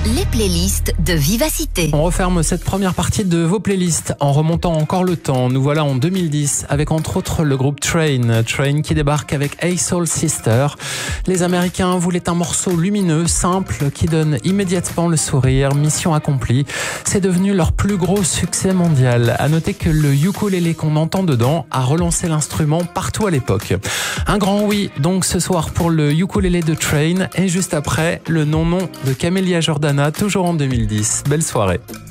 Les playlists de Vivacité. On referme cette première partie de vos playlists en remontant encore le temps. Nous voilà en 2010 avec entre autres le groupe Train qui débarque avec Hey Soul Sister. Les Américains voulaient un morceau lumineux, simple, qui donne immédiatement le sourire. Mission accomplie. C'est devenu leur plus gros succès mondial. À noter que le ukulélé qu'on entend dedans a relancé l'instrument partout à l'époque. Un grand oui donc ce soir pour le ukulélé de Train et juste après le non-non de Camélia Jordana, toujours en 2010. Belle soirée.